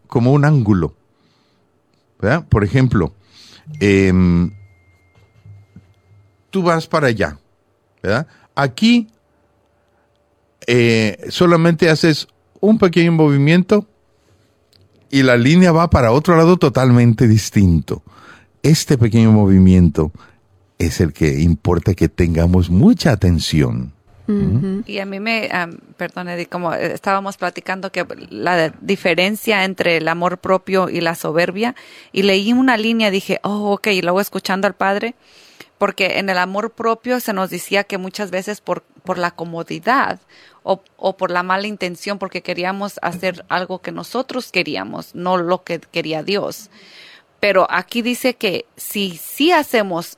como un ángulo, ¿verdad? Por ejemplo, tú vas para allá, ¿verdad? Aquí solamente haces un pequeño movimiento y la línea va para otro lado totalmente distinto. Este pequeño movimiento es el que importa que tengamos mucha atención. Uh-huh. Y a mí perdón, Eddie, como estábamos platicando que la diferencia entre el amor propio y la soberbia, y leí una línea, dije, ok, y luego escuchando al Padre, porque en el amor propio se nos decía que muchas veces por la comodidad o por la mala intención, porque queríamos hacer algo que nosotros queríamos, no lo que quería Dios. Pero aquí dice que si hacemos...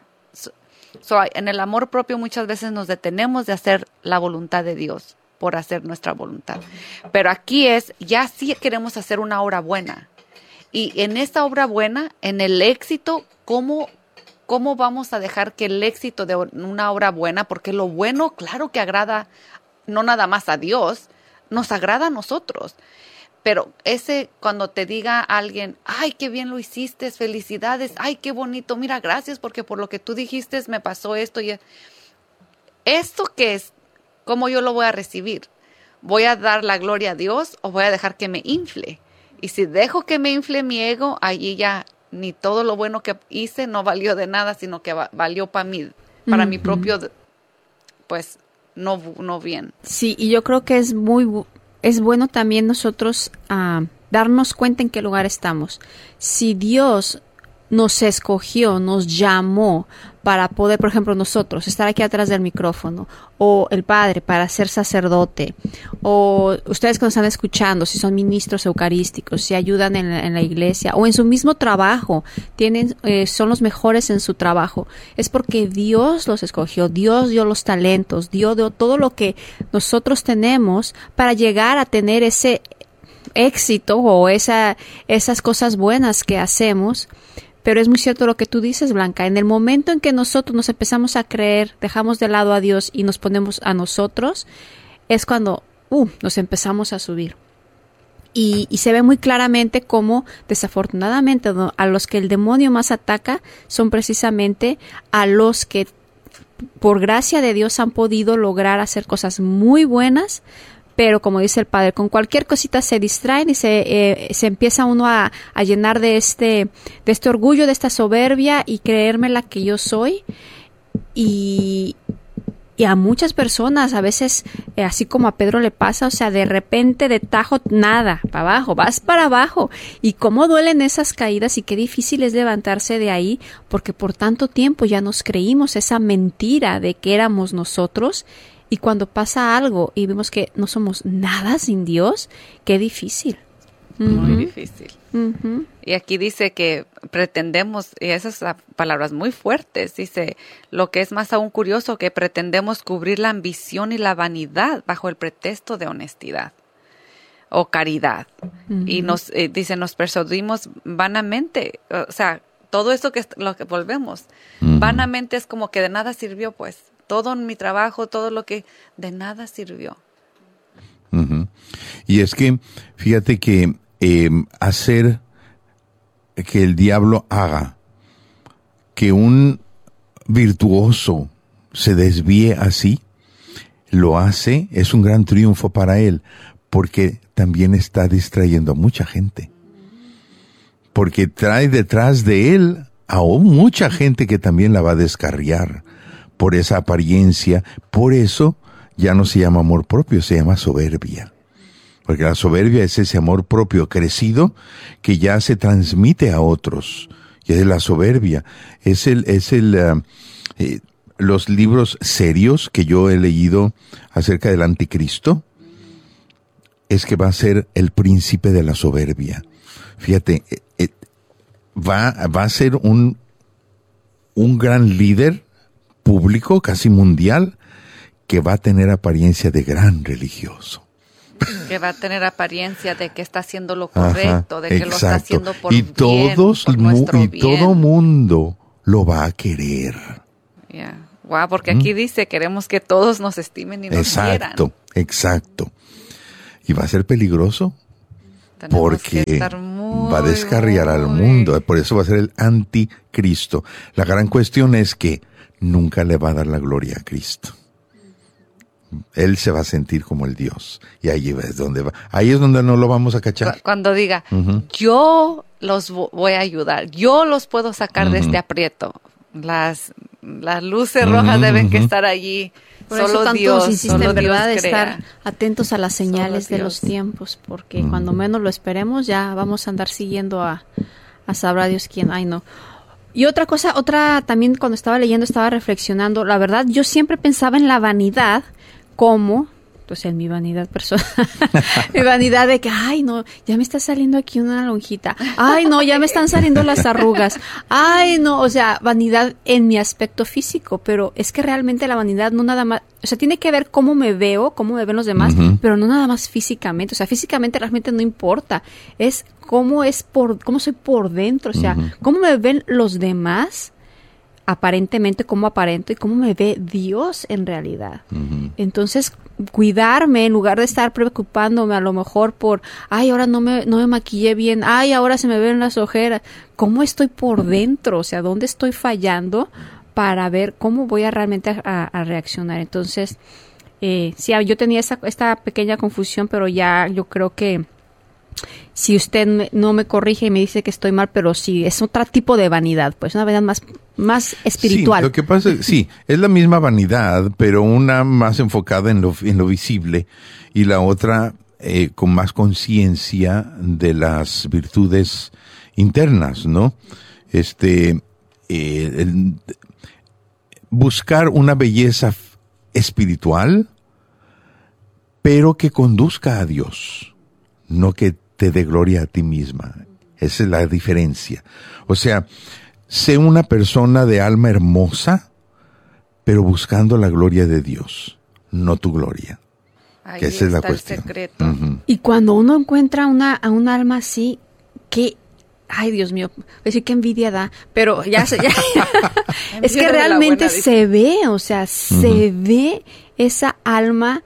en el amor propio muchas veces nos detenemos de hacer la voluntad de Dios por hacer nuestra voluntad. Pero aquí ya sí queremos hacer una obra buena. Y en esta obra buena, en el éxito, ¿cómo vamos a dejar que el éxito de una obra buena, porque lo bueno, claro que agrada no nada más a Dios, nos agrada a nosotros. Pero cuando te diga alguien, ay, qué bien lo hiciste, felicidades, ay, qué bonito, mira, gracias, porque por lo que tú dijiste me pasó esto. ¿Esto qué es? ¿Cómo yo lo voy a recibir? ¿Voy a dar la gloria a Dios o voy a dejar que me infle? Y si dejo que me infle mi ego, allí ya ni todo lo bueno que hice no valió de nada, sino que valió para mí, para mi propio, pues, no bien. Sí, y yo creo que es bueno también nosotros darnos cuenta en qué lugar estamos. Si Dios nos escogió, nos llamó para poder, por ejemplo, nosotros estar aquí atrás del micrófono, o el Padre para ser sacerdote, o ustedes que nos están escuchando, si son ministros eucarísticos, si ayudan en la iglesia, o en su mismo trabajo, son los mejores en su trabajo, es porque Dios los escogió, Dios dio los talentos, Dios dio todo lo que nosotros tenemos para llegar a tener ese éxito o esas cosas buenas que hacemos. Pero es muy cierto lo que tú dices, Blanca. En el momento en que nosotros nos empezamos a creer, dejamos de lado a Dios y nos ponemos a nosotros, es cuando nos empezamos a subir. Y se ve muy claramente cómo, desafortunadamente, a los que el demonio más ataca son precisamente a los que, por gracia de Dios, han podido lograr hacer cosas muy buenas, pero como dice el Padre, con cualquier cosita se distraen y se empieza uno a llenar de este orgullo, de esta soberbia y creerme la que yo soy. Y a muchas personas, a veces, así como a Pedro le pasa, o sea, de repente, de tajo, nada, para abajo, vas para abajo. Y cómo duelen esas caídas y qué difícil es levantarse de ahí, porque por tanto tiempo ya nos creímos esa mentira de que éramos nosotros. Y cuando pasa algo y vemos que no somos nada sin Dios, qué difícil. Muy difícil. Uh-huh. Y aquí dice que pretendemos, y esas palabras muy fuertes, dice, lo que es más aún curioso, que pretendemos cubrir la ambición y la vanidad bajo el pretexto de honestidad o caridad. Uh-huh. Y nos persuadimos vanamente, o sea, todo eso lo que volvemos, uh-huh. Vanamente es como que de nada sirvió, pues. Todo en mi trabajo, todo lo que de nada sirvió. Uh-huh. Y es que, fíjate que hacer que el diablo haga que un virtuoso se desvíe así, lo hace, es un gran triunfo para él, porque también está distrayendo a mucha gente. Porque trae detrás de él a mucha gente que también la va a descarriar por esa apariencia. Por eso ya no se llama amor propio, se llama soberbia. Porque la soberbia es ese amor propio crecido que ya se transmite a otros. Y es la soberbia. Los libros serios que yo he leído acerca del anticristo, es que va a ser el príncipe de la soberbia. Fíjate, va a ser un gran líder público, casi mundial, que va a tener apariencia de gran religioso. Que va a tener apariencia de que está haciendo lo correcto, de que exacto. Lo está haciendo por y bien, por nuestro bien. Y todo mundo lo va a querer. Yeah. Wow, porque aquí dice, queremos que todos nos estimen y nos quieran. Exacto. Y va a ser peligroso, Tenemos porque que estar muy, va a descarriar al mundo. Por eso va a ser el anticristo. La gran cuestión es que nunca le va a dar la gloria a Cristo. Él se va a sentir como el Dios. Y ahí es donde va. Ahí es donde no lo vamos a cachar. Cuando diga, yo los voy a ayudar, yo los puedo sacar de este aprieto. Las luces rojas deben que estar allí. Por Solo eso tantos Dios, insisten, solo ¿verdad?, de Dios estar crea. atentos a las señales Solo de los Dios. tiempos, porque cuando menos lo esperemos ya vamos a andar siguiendo a sabrá Dios quién. Ay, no. Y otra cosa, también cuando estaba leyendo, estaba reflexionando. La verdad, yo siempre pensaba en la vanidad como, pues en mi vanidad personal, mi vanidad de que, ay, no, ya me está saliendo aquí una lonjita. Ay, no, ya me están saliendo las arrugas. Ay, no, o sea, vanidad en mi aspecto físico, pero es que realmente la vanidad no nada más, o sea, tiene que ver cómo me veo, cómo me ven los demás, pero no nada más físicamente. O sea, físicamente realmente no importa. Es cómo soy por dentro, o sea, cómo me ven los demás, aparentemente cómo aparento y cómo me ve Dios en realidad. Entonces, cuidarme en lugar de estar preocupándome a lo mejor por, ay, ahora no me maquillé bien, ay, ahora se me ven las ojeras. ¿Cómo estoy por dentro? O sea, ¿dónde estoy fallando para ver cómo voy a realmente a reaccionar? Entonces, sí, yo tenía esta pequeña confusión, pero ya yo creo que si usted no me corrige y me dice que estoy mal, pero sí, es otro tipo de vanidad, pues una vanidad más espiritual. Sí, lo que pasa es, sí, es la misma vanidad, pero una más enfocada en lo visible y la otra con más conciencia de las virtudes internas, ¿no? Buscar una belleza espiritual, pero que conduzca a Dios, no que te dé gloria a ti misma. Esa es la diferencia. O sea, sé una persona de alma hermosa, pero buscando la gloria de Dios, no tu gloria. Ahí Que esa es la está el cuestión. secreto. Y cuando uno encuentra a un alma así, que, ay, Dios mío, voy a decir que envidia da, pero ya es que Envidia de la realmente buena, se ve, o sea, se ve esa alma,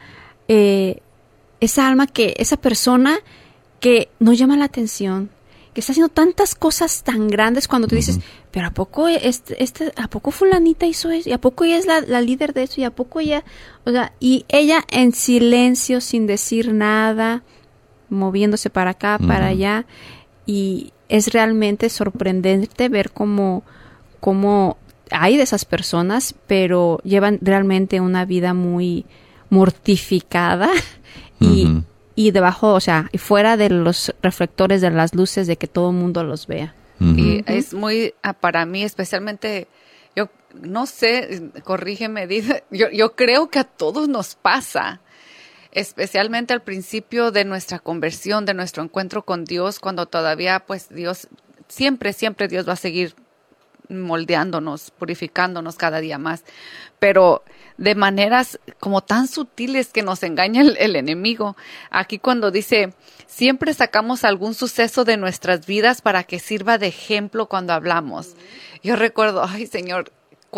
esa persona que no llama la atención, que está haciendo tantas cosas tan grandes cuando tú dices, pero ¿a poco a poco fulanita hizo eso? ¿Y a poco ella es la líder de eso? ¿Y a poco ella? O sea, y ella en silencio, sin decir nada, moviéndose para acá, para allá, y es realmente sorprendente ver cómo hay de esas personas, pero llevan realmente una vida muy mortificada y debajo, o sea, y fuera de los reflectores de las luces de que todo el mundo los vea. Y es muy, para mí especialmente, yo no sé, corrígeme, dice, yo creo que a todos nos pasa, especialmente al principio de nuestra conversión, de nuestro encuentro con Dios, cuando todavía, pues Dios, siempre Dios va a seguir moldeándonos, purificándonos cada día más, pero de maneras como tan sutiles que nos engaña el enemigo. Aquí cuando dice, siempre sacamos algún suceso de nuestras vidas para que sirva de ejemplo cuando hablamos. Yo recuerdo, ay Señor,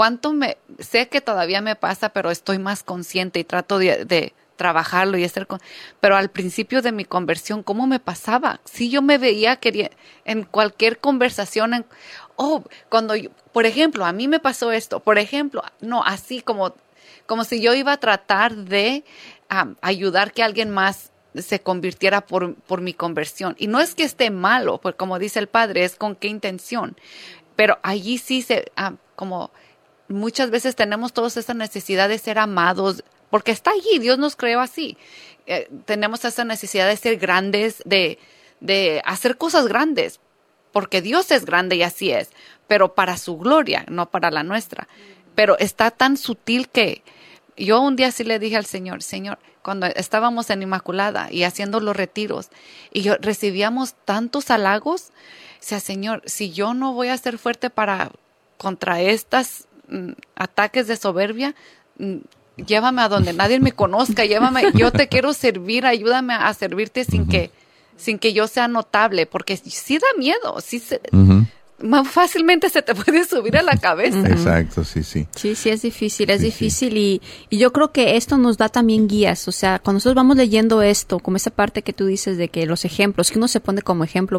sé que todavía me pasa, pero estoy más consciente y trato de trabajarlo y pero al principio de mi conversión, ¿cómo me pasaba? Si yo me veía en cualquier conversación, cuando por ejemplo, a mí me pasó esto, por ejemplo, no, así como si yo iba a tratar de ayudar que alguien más se convirtiera por mi conversión. Y no es que esté malo, pues como dice el Padre, es con qué intención. Pero allí sí como muchas veces tenemos toda esa necesidad de ser amados, porque está allí, Dios nos creó así. Tenemos esa necesidad de ser grandes, de hacer cosas grandes, porque Dios es grande y así es, pero para su gloria, no para la nuestra. Pero está tan sutil que yo un día sí le dije al Señor, cuando estábamos en Inmaculada y haciendo los retiros, y recibíamos tantos halagos, decía, Señor, si yo no voy a ser fuerte contra estos ataques de soberbia, llévame a donde nadie me conozca, yo te quiero servir, ayúdame a servirte sin que yo sea notable, porque sí da miedo, más fácilmente se te puede subir a la cabeza. Exacto, sí. Sí, es difícil, es Sí, difícil y yo creo que esto nos da también guías, o sea, cuando nosotros vamos leyendo esto, como esa parte que tú dices de que los ejemplos, que uno se pone como ejemplo